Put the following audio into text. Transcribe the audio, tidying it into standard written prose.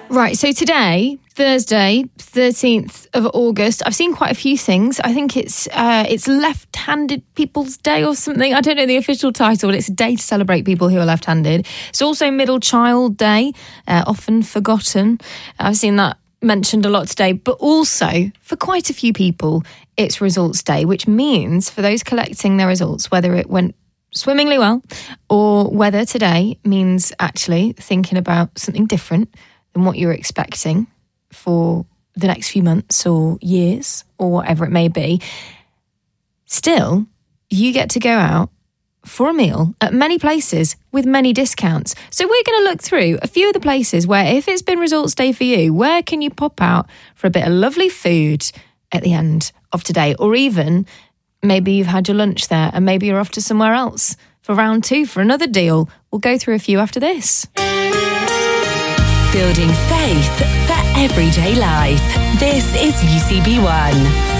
Right, so today, Thursday, 13th of August, I've seen quite a few things. I think it's Left-Handed People's Day or something. I don't know the official title, but it's a day to celebrate people who are left-handed. It's also Middle Child Day, often forgotten. I've seen that mentioned a lot today, but also for quite a few people, it's Results Day, which means for those collecting their results, whether it went swimmingly well or whether today means actually thinking about something different than what you're expecting for the next few months or years or whatever it may be, still, you get to go out for a meal at many places with many discounts. So we're going to look through a few of the places where, if it's been Results Day for you, where can you pop out for a bit of lovely food at the end of today? Or even maybe you've had your lunch there and maybe you're off to somewhere else for round two for another deal. We'll go through a few after this. Building faith for everyday life. This is UCB One.